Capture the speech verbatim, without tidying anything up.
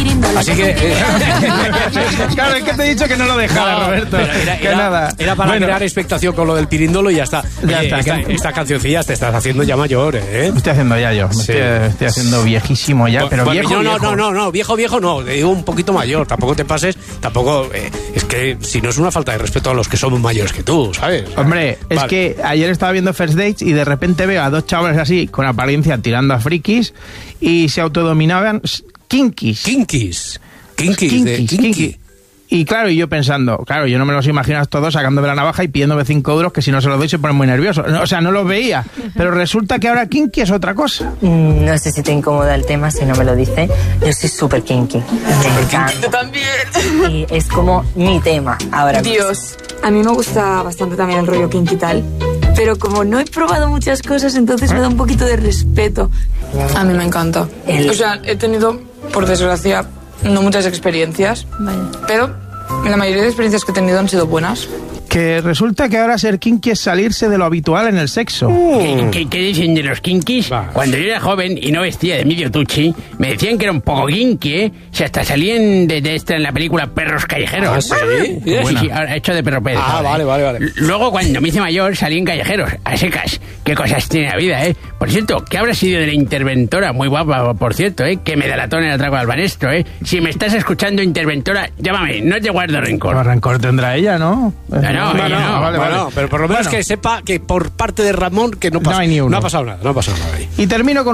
pirindolo. Así que... Eh, claro, es que te he dicho que no lo dejara, no, Roberto. Era, que era, nada. Era para bueno, crear expectación con lo del pirindolo y ya está. Ya Oye, está. Esta, Que... esta cancioncilla te estás haciendo ya mayor, ¿eh? Me estoy haciendo ya yo. Me Sí. estoy, estoy haciendo viejísimo ya, pero bueno, viejo, no, viejo. no, no, no, viejo, viejo no. Te digo un poquito mayor. Tampoco te pases. Tampoco... Eh, es que si no es una falta de respeto a los que somos mayores que tú, ¿sabes? Hombre, Vale. es que ayer estaba viendo First Dates y de repente veo a dos chavales así, con apariencia tirando a frikis, y se autodominaban kinkis. Kinkis. Kinkis. Kinkis, de kinky. kinky. Y claro, y yo pensando, claro, yo no me los imagino a todos sacándome la navaja y pidiéndome cinco euros, que si no se los doy se ponen muy nerviosos. No, o sea, no los veía. Pero resulta que ahora kinky es otra cosa. Mm, no sé si te incomoda el tema, si no me lo dice. Yo soy súper kinky. Me encanta. Yo también. Y es como mi tema ahora mismo. Dios. A mí me gusta bastante también el rollo kinky tal. Pero como no he probado muchas cosas, entonces me da un poquito de respeto. A mí me encanta. El- O sea, he tenido, por desgracia, no muchas experiencias. Vaya. Pero la mayoría de experiencias que he tenido han sido buenas. Que resulta que ahora ser kinky es salirse de lo habitual en el sexo. ¿Qué, qué, qué dicen de los kinkis? Va. Cuando yo era joven y no vestía de medio tuchi, me decían que era un poco kinky, ¿eh? Si hasta salían de, de esta en la película Perros Callejeros. ¿Ah, sí? Sí, sí, ahora hecho de perro Pérez. Ah, ahora, vale, ¿eh? vale, vale. L- Luego, cuando me hice mayor, salí en Callejeros, a secas. Qué cosas tiene la vida, ¿eh? Por cierto, ¿qué habrá sido de la interventora? Muy guapa, por cierto, ¿eh? Que me delató en el atraco al Banesto, ¿eh? Si me estás escuchando, interventora, llámame, no te guardo rencor. Pero rencor tendrá ella, ¿no? No, no, ella no. vale, Bueno, vale. pero por lo menos Bueno. que sepa que por parte de Ramón que no, pasa, No hay ni uno. no ha pasado nada, no ha pasado nada ahí. Y termino con